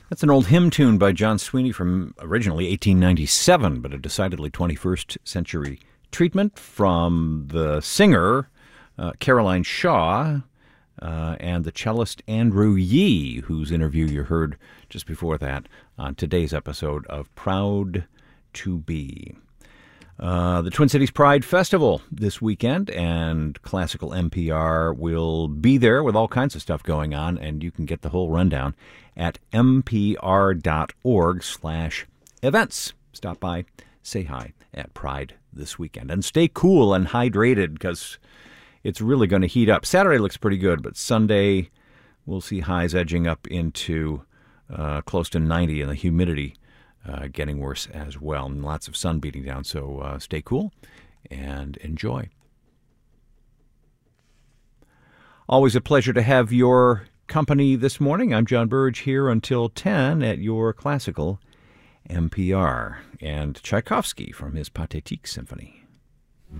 That's an old hymn tune by John Sweeney from originally 1897, but a decidedly 21st century treatment from the singer Caroline Shaw and the cellist Andrew Yee, whose interview you heard just before that on today's episode of Proud to Be. The Twin Cities Pride Festival this weekend, and Classical NPR will be there with all kinds of stuff going on, and you can get the whole rundown at mpr.org/events. Stop by, say hi at Pride this weekend, and stay cool and hydrated because it's really going to heat up. Saturday looks pretty good, but Sunday we'll see highs edging up into close to 90, and the humidity getting worse as well, and lots of sun beating down. So stay cool and enjoy. Always a pleasure to have your company this morning. I'm John Burge here until 10 at your Classical NPR. And Tchaikovsky from his Pathétique Symphony.